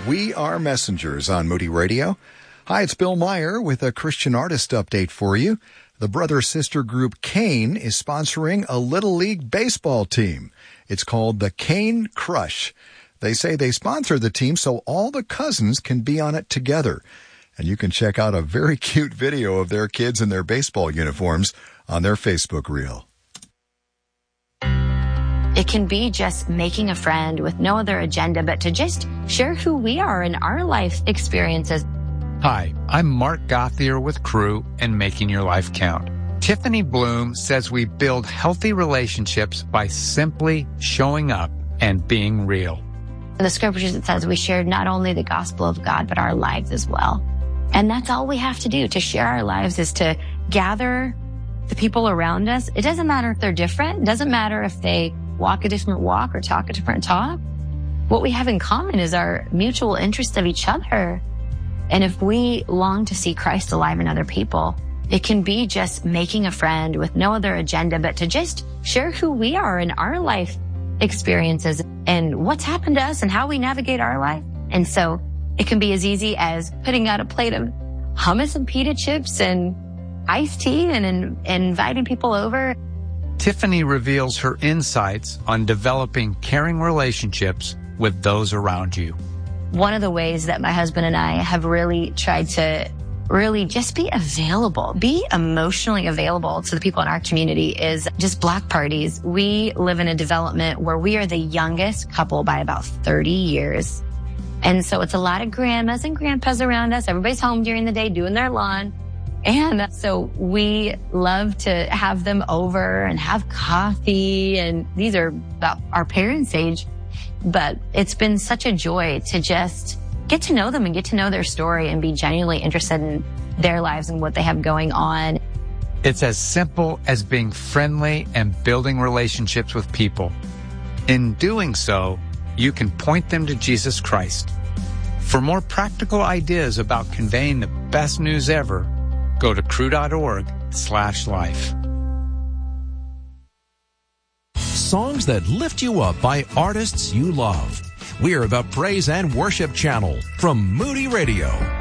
We are messengers on Moody Radio. Hi, it's Bill Meyer with a Christian artist update for you. The brother-sister group Cain is sponsoring a Little League baseball team. It's called the Cain Crush. They say they sponsor the team so all the cousins can be on it together. And you can check out a very cute video of their kids in their baseball uniforms on their Facebook reel. It can be just making a friend with no other agenda but to just share who we are and our life experiences. Hi, I'm Mark Gothier with Crew and Making Your Life Count. Tiffany Bloom says we build healthy relationships by simply showing up and being real. In the scriptures, it says we share not only the gospel of God, but our lives as well. And that's all we have to do to share our lives, is to gather the people around us. It doesn't matter if they're different. It doesn't matter if they walk a different walk or talk a different talk. What we have in common is our mutual interest of each other. And if we long to see Christ alive in other people, it can be just making a friend with no other agenda but to just share who we are and our life experiences and what's happened to us and how we navigate our life. And so it can be as easy as putting out a plate of hummus and pita chips and iced tea and inviting people over. Tiffany reveals her insights on developing caring relationships with those around you. One of the ways that my husband and I have really tried to really just be available, be emotionally available to the people in our community is just block parties. We live in a development where we are the youngest couple by about 30 years. And so it's a lot of grandmas and grandpas around us. Everybody's home during the day doing their lawn. And so we love to have them over and have coffee. And these are about our parents' age. But it's been such a joy to just get to know them and get to know their story and be genuinely interested in their lives and what they have going on. It's as simple as being friendly and building relationships with people. In doing so, you can point them to Jesus Christ. For more practical ideas about conveying the best news ever, go to crew.org/life. Songs that lift you up by artists you love. We're the Praise and Worship Channel from Moody Radio.